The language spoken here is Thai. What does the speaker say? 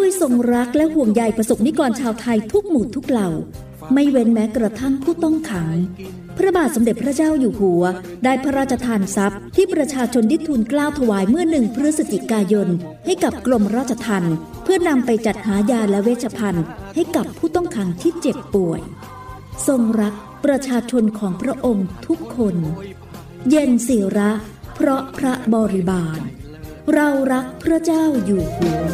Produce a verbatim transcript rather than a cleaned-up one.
ยทรงรักและห่วงใยประสบนิกรชาวไทยทุกหมู่ทุกเหล่าไม่เว้นแม้กระทั่งผู้ต้องขังพระบาทสมเด็จพระเจ้าอยู่หัวได้พระราชทานทรัพย์ที่ประชาชนได้ทูลเกล้าถวายเมื่อหนึ่งพฤศจิกายนให้กับกรมราชทัณฑ์เพื่อนำไปจัดหายาและเวชภัณฑ์ให้กับผู้ต้องขังที่เจ็บป่วยทรงรักประชาชนของพระองค์ทุกคนเย็นศิระเพราะพระบริบาลเรารักพระเจ้าอยู่หัว